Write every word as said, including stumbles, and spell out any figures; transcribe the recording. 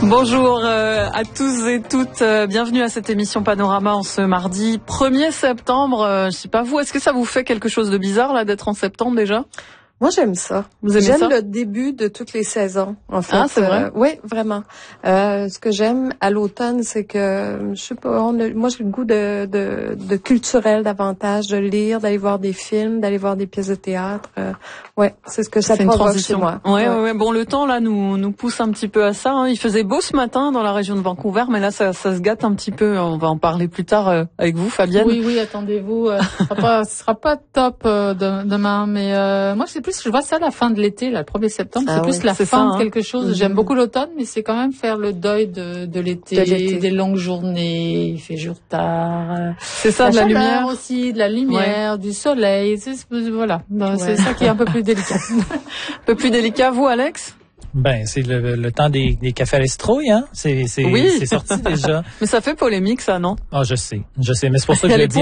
Bonjour euh, à tous et toutes, euh, bienvenue à cette émission Panorama en ce mardi premier septembre. Euh, je sais pas vous, est-ce que ça vous fait quelque chose de bizarre là d'être en septembre déjà? Moi, j'aime ça. Vous aimez j'aime ça? le début de toutes les saisons, en fait. Ah, c'est vrai? Euh, oui, vraiment. Euh, ce que j'aime à l'automne, c'est que, je sais pas, on a, moi, j'ai le goût de, de, de culturel davantage, de lire, d'aller voir des films, d'aller voir des pièces de théâtre. Euh, ouais, c'est ce que ça c'est une provoque transition. chez moi. Ouais, ouais, ouais. ouais. Bon, le temps là nous nous pousse un petit peu à ça. Hein. Il faisait beau ce matin dans la région de Vancouver, mais là ça, ça se gâte un petit peu. On va en parler plus tard euh, avec vous, Fabienne. Oui, oui, attendez-vous. Euh, ce sera pas, ce sera pas top euh, de, demain, mais euh, moi, c'est plus, je vois ça à la fin de l'été, là, le premier septembre. Ah c'est oui, plus la c'est fin ça, de hein. quelque chose. Mm-hmm. J'aime beaucoup l'automne, mais c'est quand même faire le deuil de, de l'été, De l'été. des longues journées, il fait jour tard. euh, C'est ça, de la chaleur lumière. aussi, de la lumière, du soleil. C'est, c'est- voilà, Donc, c'est ça qui est un peu plus délicat. Un peu plus délicat, vous, Alex? Ben, c'est le, le temps des, des cafés restrouilles, hein. C'est, c'est, Oui. c'est sorti déjà. Mais ça fait polémique, ça, non? Ah, je sais, je sais, mais c'est pour ça que Elle je est le dis